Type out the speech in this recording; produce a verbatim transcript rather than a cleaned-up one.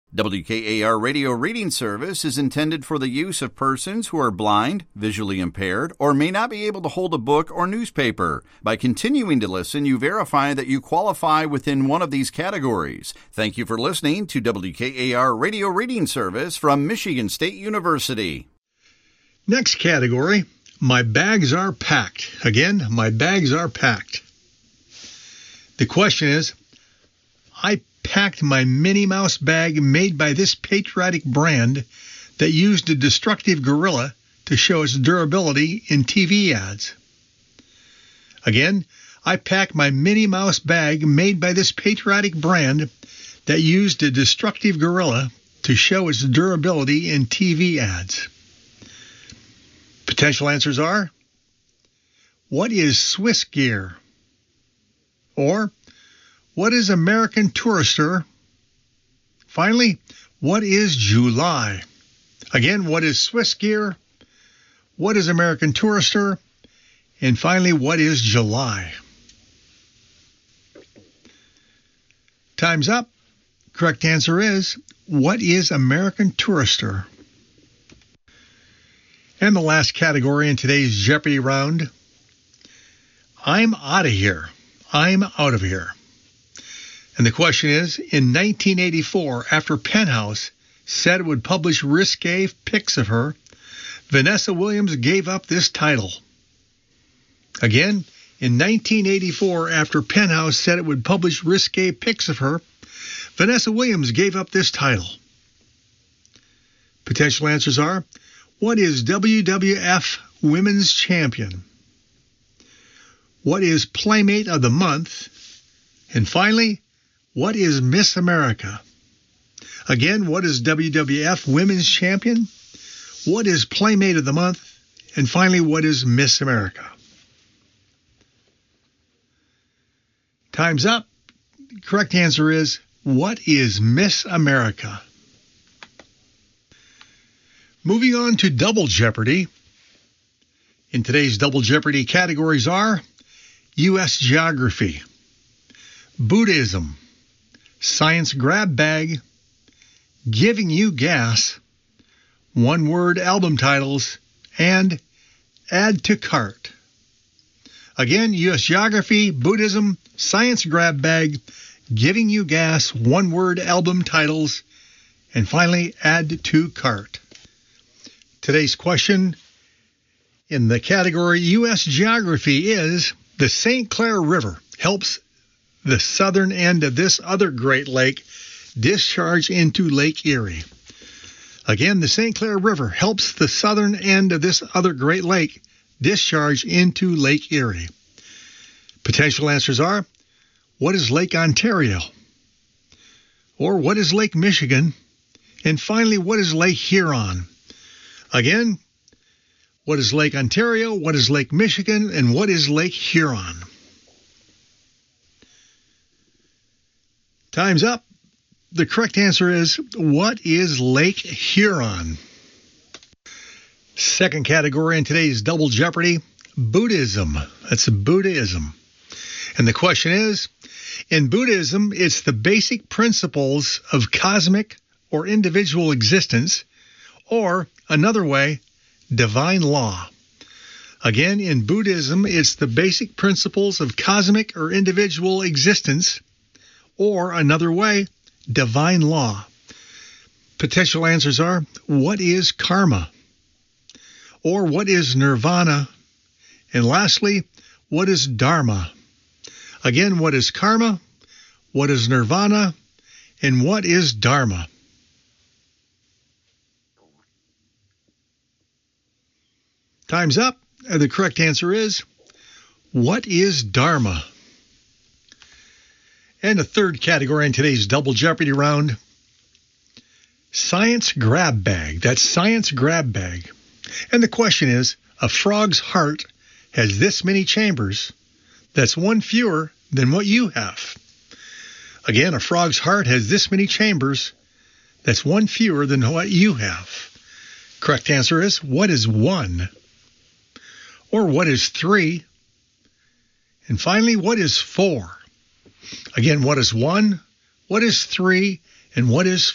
W K A R Radio Reading Service is intended for the use of persons who are blind, visually impaired, or may not be able to hold a book or newspaper. By continuing to listen, you verify that you qualify within one of these categories. Thank you for listening to W K A R Radio Reading Service from Michigan State University. Next category, my bags are packed. Again, my bags are packed. The question is, I packed my Minnie Mouse bag made by this patriotic brand that used a destructive gorilla to show its durability in T V ads. Again, I packed my Minnie Mouse bag made by this patriotic brand that used a destructive gorilla to show its durability in T V ads. Potential answers are, what is Swiss Gear? Or, what is American Tourister? Finally, what is July? Again, what is Swiss Gear? What is American Tourister? And finally, what is July? Time's up. Correct answer is, what is American Tourister? And the last category in today's Jeopardy round, I'm out of here. I'm out of here. And the question is, in nineteen eighty-four, after Penthouse said it would publish risque pics of her, Vanessa Williams gave up this title. Again, in nineteen eighty-four, after Penthouse said it would publish risque pics of her, Vanessa Williams gave up this title. Potential answers are, what is W W F Women's Champion? What is Playmate of the Month? And finally, what is Miss America? Again, what is W W F Women's Champion? What is Playmate of the Month? And finally, what is Miss America? Time's up. Correct answer is, what is Miss America? Moving on to Double Jeopardy. In today's Double Jeopardy categories are U S Geography, Buddhism, Science Grab Bag, Giving You Gas, One-Word Album Titles, and Add to Cart. Again, U S Geography, Buddhism, Science Grab Bag, Giving You Gas, One-Word Album Titles, and finally, Add to Cart. Today's question in the category U S Geography is, the Saint Clair River helps the southern end of this other Great Lake discharge into Lake Erie. Again, the Saint Clair River helps the southern end of this other Great Lake discharge into Lake Erie. Potential answers are, what is Lake Ontario? Or what is Lake Michigan? And finally, what is Lake Huron? Again, what is Lake Ontario? What is Lake Michigan? And what is Lake Huron? Time's up. The correct answer is, what is Lake Huron? Second category in today's Double Jeopardy, Buddhism. That's Buddhism. And the question is, in Buddhism, it's the basic principles of cosmic or individual existence, or another way, divine law. Again, in Buddhism, it's the basic principles of cosmic or individual existence, or another way, divine law. Potential answers are, what is karma? Or what is nirvana? And lastly, what is dharma? Again, what is karma? What is nirvana? And what is dharma? Time's up. And the correct answer is, what is dharma? And the third category in today's Double Jeopardy round, Science Grab Bag. That's Science Grab Bag. And the question is, a frog's heart has this many chambers. That's one fewer than what you have. Again, a frog's heart has this many chambers. That's one fewer than what you have. Correct answer is, what is one? Or what is three? And finally, what is four? Again, what is one? What is three? And what is